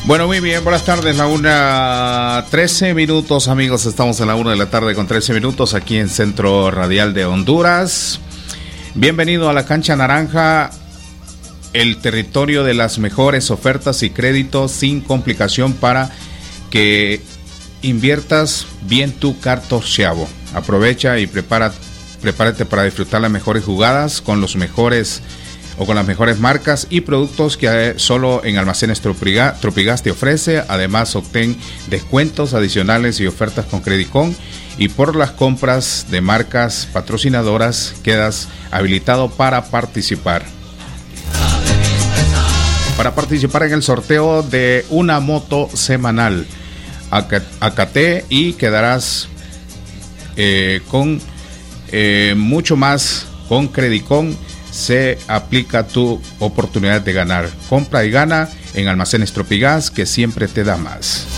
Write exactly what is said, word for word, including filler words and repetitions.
Bueno, muy bien, buenas tardes, la una trece minutos, amigos, estamos en la una de la tarde con trece minutos aquí en Centro Radial de Honduras. Bienvenido a la Cancha Naranja, el territorio de las mejores ofertas y créditos sin complicación para que inviertas bien tu cartocheavo. Aprovecha y prepara, prepárate para disfrutar las mejores jugadas con los mejores o con las mejores marcas y productos que solo en Almacenes Tropigas, Tropigas te ofrece. Además, obtén descuentos adicionales y ofertas con Credicon, y por las compras de marcas patrocinadoras quedas habilitado para participar. Para participar en el sorteo de una moto semanal. Acate y quedarás eh, con eh, mucho más con Credicon. Se aplica tu oportunidad de ganar. Compra y gana en Almacenes Tropigas, que siempre te da más.